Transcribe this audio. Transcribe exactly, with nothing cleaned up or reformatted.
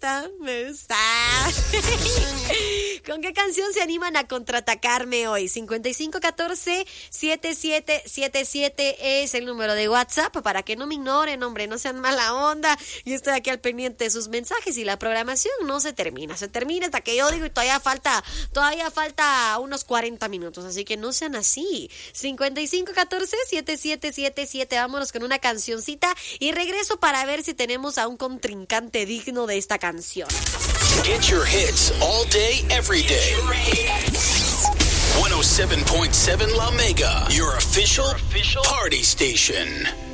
gusta, me gusta. ¿Con qué canción se animan a contraatacarme hoy? cincuenta y cinco catorce setenta y siete setenta y siete es el número de WhatsApp para que no me ignoren, hombre, no sean mala onda. Yo estoy aquí al pendiente de sus mensajes y la programación no se termina. Se termina hasta que yo digo y todavía falta, todavía falta unos cuarenta minutos, así que no sean así. cincuenta y cinco catorce setenta y siete setenta y siete, vámonos con una cancioncita y regreso para ver si tenemos a un contrincante digno de esta canción. Get your hits all day, every day. one oh seven point seven La Mega, your official, official party station.